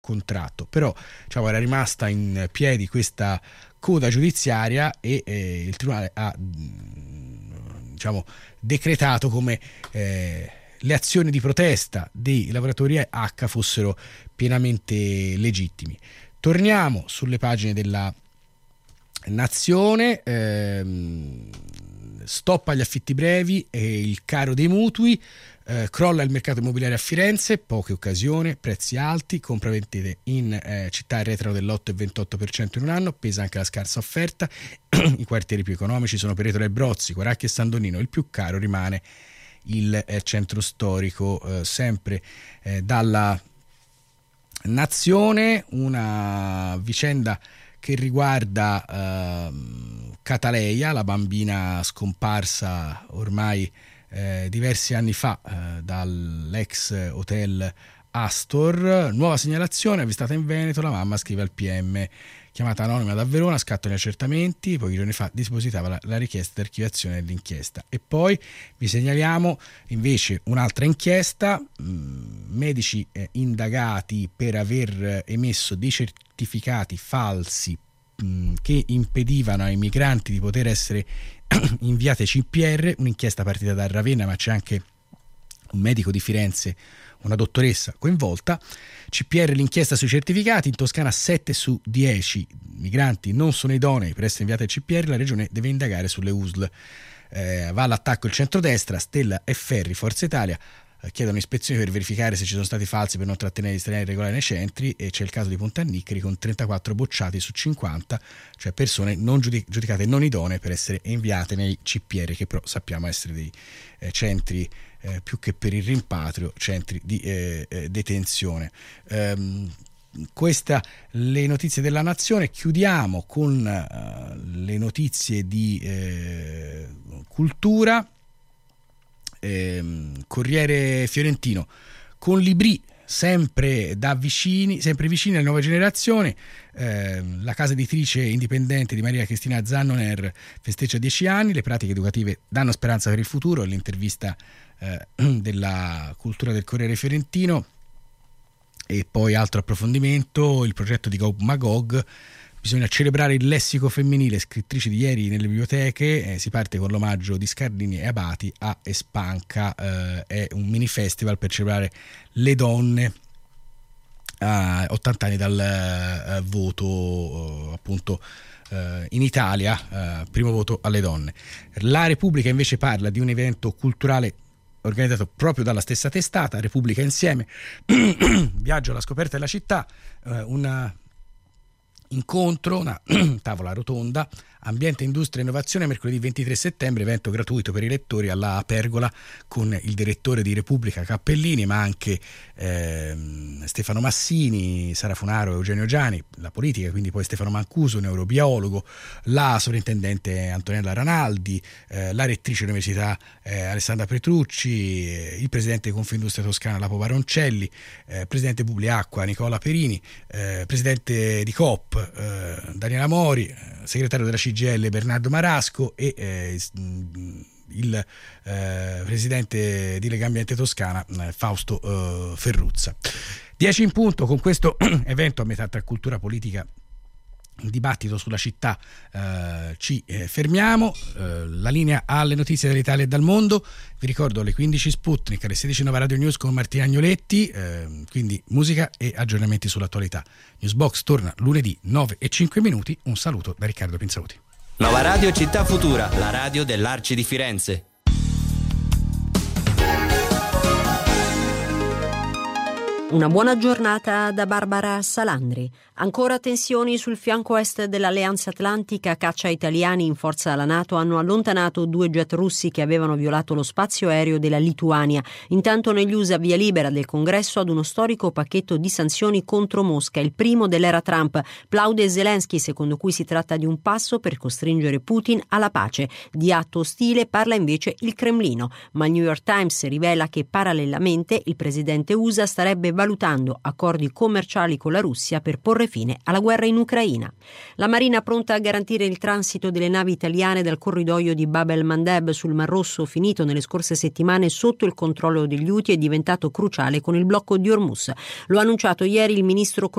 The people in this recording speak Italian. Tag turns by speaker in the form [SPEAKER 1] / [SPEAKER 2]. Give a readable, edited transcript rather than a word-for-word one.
[SPEAKER 1] contratto, però diciamo, era rimasta in piedi questa coda giudiziaria e il tribunale ha diciamo decretato come le azioni di protesta dei lavoratori H fossero pienamente legittimi. Torniamo sulle pagine della Nazione. Stop agli affitti brevi e il caro dei mutui, crolla il mercato immobiliare a Firenze, poche occasioni, prezzi alti, compravendite in città arretrano dell'8,28% in un anno, pesa anche la scarsa offerta. I quartieri più economici sono Peretola e Brozzi, Coracchio e San Donino, il più caro rimane il centro storico. Sempre dalla Nazione, una vicenda che riguarda Cataleia, la bambina scomparsa ormai diversi anni fa dall'ex hotel Astor. Nuova segnalazione avvistata in Veneto, la mamma scrive al PM. Chiamata anonima da Verona, scattano gli accertamenti, pochi giorni fa dispositava la richiesta di archiviazione dell'inchiesta. E poi vi segnaliamo invece un'altra inchiesta, medici indagati per aver emesso dei certificati falsi che impedivano ai migranti di poter essere inviati ai CPR, un'inchiesta partita da Ravenna, ma c'è anche un medico di Firenze, una dottoressa coinvolta. CPR l'inchiesta sui certificati, in Toscana 7 su 10 migranti non sono idonei per essere inviati al CPR, la regione deve indagare sulle USL. Va all'attacco il centrodestra, Stella e Ferri, Forza Italia, chiedono ispezioni per verificare se ci sono stati falsi per non trattenere gli stranieri regolari nei centri, e c'è il caso di Pontanniccari con 34 bocciati su 50, cioè persone non giudicate non idonee per essere inviate nei CPR, che però sappiamo essere dei centri più che per il rimpatrio, centri di detenzione. Queste le notizie della Nazione. Chiudiamo con le notizie di cultura. Corriere Fiorentino, con Libri sempre vicini alle nuove generazioni. La casa editrice indipendente di Maria Cristina Zannoner festeggia 10 anni, le pratiche educative danno speranza per il futuro. L'intervista della cultura del Corriere Fiorentino. E poi altro approfondimento, il progetto di Gog Magog. Bisogna celebrare il lessico femminile, scrittrici di ieri nelle biblioteche. Si parte con l'omaggio di Scardini e Abati a Espanca. È un mini festival per celebrare le donne a 80 anni dal voto appunto in Italia, primo voto alle donne. La Repubblica invece parla di un evento culturale organizzato proprio dalla stessa testata, Repubblica Insieme, viaggio alla scoperta della città, un incontro, una tavola rotonda, ambiente, industria e innovazione, mercoledì 23 settembre, evento gratuito per i lettori alla Pergola con il direttore di Repubblica Cappellini, ma anche Stefano Massini, Sara Funaro, Eugenio Giani, la politica, quindi poi Stefano Mancuso, neurobiologo, la sovrintendente Antonella Ranaldi, la rettrice dell'università Alessandra Petrucci, il presidente di Confindustria Toscana Lapo Baroncelli, presidente Publiacqua Nicola Perini, presidente di Coop Daniela Mori, segretario della CGIL Bernardo Marasco e il presidente di Legambiente Toscana Fausto Ferruzza. 10 in punto. Con questo evento a metà tra cultura politica, dibattito sulla città, ci fermiamo. La linea alle notizie dall'Italia e dal mondo. Vi ricordo alle 15 Sputnik, alle 16 Nova Radio News con Martina Agnoletti, quindi musica e aggiornamenti sull'attualità. Newsbox torna lunedì 9:05. Un saluto da Riccardo Pinzauti.
[SPEAKER 2] Nova Radio Città Futura, la radio dell'Arci di Firenze.
[SPEAKER 3] Una buona giornata da Barbara Salandri. Ancora tensioni sul fianco est dell'Alleanza Atlantica. Caccia italiani in forza alla NATO hanno allontanato 2 jet russi che avevano violato lo spazio aereo della Lituania. Intanto negli USA via libera del Congresso ad uno storico pacchetto di sanzioni contro Mosca, il primo dell'era Trump. Plaude Zelensky, secondo cui si tratta di un passo per costringere Putin alla pace. Di atto ostile parla invece il Cremlino, ma il New York Times rivela che parallelamente il presidente USA starebbe valutando accordi commerciali con la Russia per porre fine alla guerra in Ucraina. La Marina pronta a garantire il transito delle navi italiane dal corridoio di Bab el-Mandeb sul Mar Rosso, finito nelle scorse settimane sotto il controllo degli Houthi e diventato cruciale con il blocco di Hormuz. Lo ha annunciato ieri il ministro